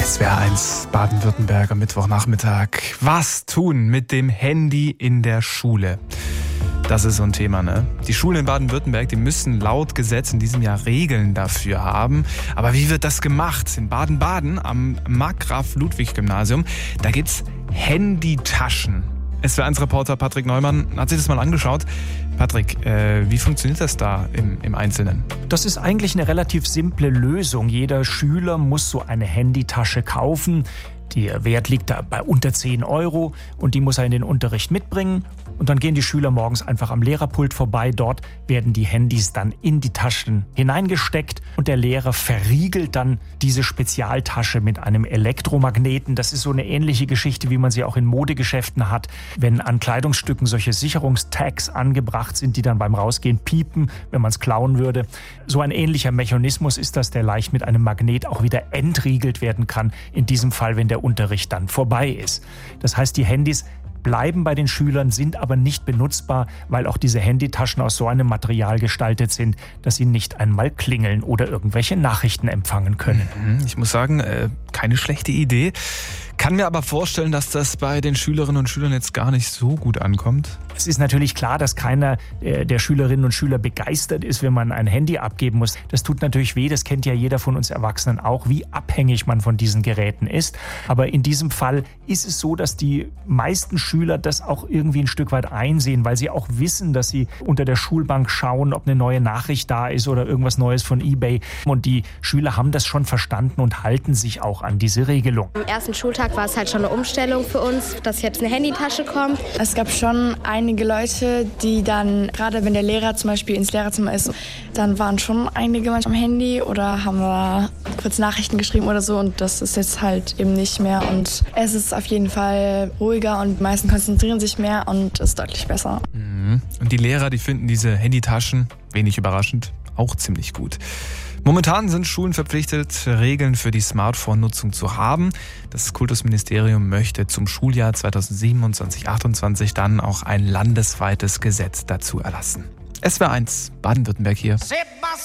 SWR1 Baden-Württemberg am Mittwochnachmittag. Was tun mit dem Handy in der Schule? Das ist so ein Thema, ne? Die Schulen in Baden-Württemberg, die müssen laut Gesetz in diesem Jahr Regeln dafür haben. Aber wie wird das gemacht? In Baden-Baden am Markgraf-Ludwig-Gymnasium, da gibt's Handytaschen. SWR1-Reporter Patrick Neumann hat sich das mal angeschaut. Patrick, wie funktioniert das da im Einzelnen? Das ist eigentlich eine relativ simple Lösung. Jeder Schüler muss so eine Handytasche kaufen. Der Wert liegt da bei unter 10 € und die muss er in den Unterricht mitbringen. Und dann gehen die Schüler morgens einfach am Lehrerpult vorbei. Dort werden die Handys dann in die Taschen hineingesteckt und der Lehrer verriegelt dann diese Spezialtasche mit einem Elektromagneten. Das ist so eine ähnliche Geschichte, wie man sie auch in Modegeschäften hat. Wenn an Kleidungsstücken solche Sicherungstags angebracht sind, die dann beim Rausgehen piepen, wenn man es klauen würde. So ein ähnlicher Mechanismus ist das, der leicht mit einem Magnet auch wieder entriegelt werden kann. In diesem Fall, wenn der Unterricht dann vorbei ist. Das heißt, die Handys bleiben bei den Schülern, sind aber nicht benutzbar, weil auch diese Handytaschen aus so einem Material gestaltet sind, dass sie nicht einmal klingeln oder irgendwelche Nachrichten empfangen können. Ich muss sagen, keine schlechte Idee. Kann mir aber vorstellen, dass das bei den Schülerinnen und Schülern jetzt gar nicht so gut ankommt. Es ist natürlich klar, dass keiner der Schülerinnen und Schüler begeistert ist, wenn man ein Handy abgeben muss. Das tut natürlich weh, das kennt ja jeder von uns Erwachsenen auch, wie abhängig man von diesen Geräten ist. Aber in diesem Fall ist es so, dass die meisten Schüler das auch irgendwie ein Stück weit einsehen, weil sie auch wissen, dass sie unter der Schulbank schauen, ob eine neue Nachricht da ist oder irgendwas Neues von eBay. Und die Schüler haben das schon verstanden und halten sich auch an diese Regelung. Am ersten Schultag war es halt schon eine Umstellung für uns, dass jetzt eine Handytasche kommt. Es gab schon einige Leute, die dann, gerade wenn der Lehrer zum Beispiel ins Lehrerzimmer ist, dann waren schon einige manchmal am Handy oder haben da kurz Nachrichten geschrieben oder so und das ist jetzt halt eben nicht mehr und es ist auf jeden Fall ruhiger und die meisten konzentrieren sich mehr und ist deutlich besser. Und die Lehrer, die finden diese Handytaschen, wenig überraschend, auch ziemlich gut. Momentan sind Schulen verpflichtet, Regeln für die Smartphone-Nutzung zu haben. Das Kultusministerium möchte zum Schuljahr 2027/28 dann auch ein landesweites Gesetz dazu erlassen. SWR1 Baden-Württemberg hier.